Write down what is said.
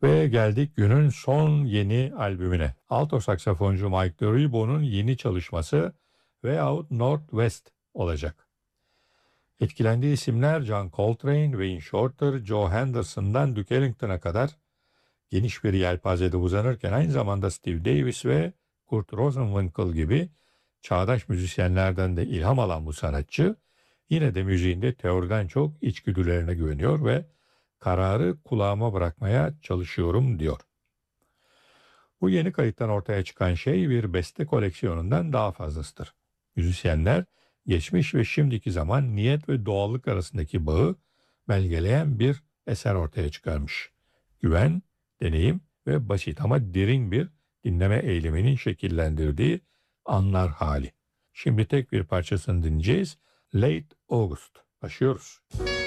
Ve geldik günün son yeni albümüne. Alto saksafoncu Mike Derribo'nun yeni çalışması veyahut Northwest olacak. Etkilendiği isimler John Coltrane, Wayne Shorter, Joe Henderson'dan Duke Ellington'a kadar geniş bir yelpazede uzanırken aynı zamanda Steve Davis ve Kurt Rosenwinkel gibi çağdaş müzisyenlerden de ilham alan bu sanatçı yine de müziğinde teoriden çok içgüdülerine güveniyor ve kararı kulağıma bırakmaya çalışıyorum diyor. Bu yeni kayıttan ortaya çıkan şey bir beste koleksiyonundan daha fazlasıdır. Müzisyenler geçmiş ve şimdiki zaman niyet ve doğallık arasındaki bağı belgeleyen bir eser ortaya çıkarmış. Güven, deneyim ve basit ama derin bir dinleme eyleminin şekillendirdiği anlar hali. Şimdi tek bir parçasını dinleyeceğiz. Late August. Başlıyoruz.